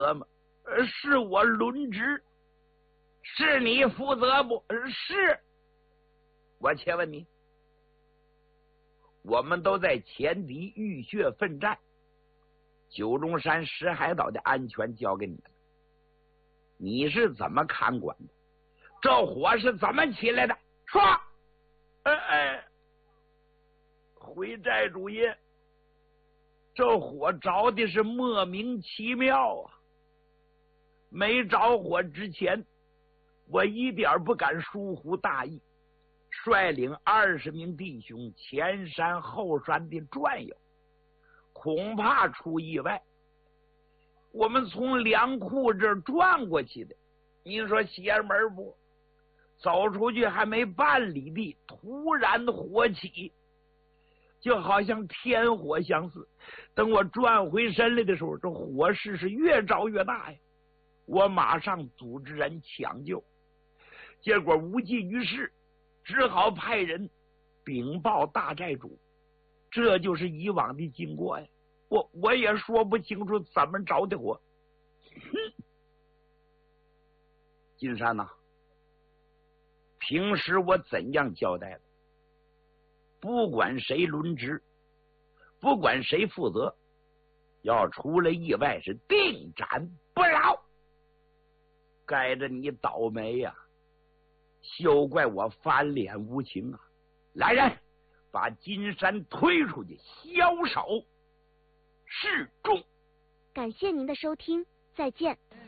吗？是我轮值。是你负责不？是。我且问你，我们都在前敌浴血奋战，九龙山石海岛的安全交给你了，你是怎么看管的？这火是怎么起来的？说。回寨主爷，这火着的是莫名其妙啊！没着火之前，我一点不敢疏忽大意，率领20名弟兄前山后山的转悠，恐怕出意外。我们从粮库这儿转过去的，你说邪门不？走出去还没半里地，突然火起，就好像天火相似。等我转回身来的时候，这火势是越着越大呀！我马上组织人抢救，结果无济于事，只好派人禀报大寨主。这就是以往的经过呀，我也说不清楚怎么着的火。金山呐，平时我怎样交代的？不管谁轮值，不管谁负责，要出了意外是定斩不饶。该着你倒霉呀！休怪我翻脸无情啊！来人，把金山推出去，枭首示众。 感谢您的收听，再见。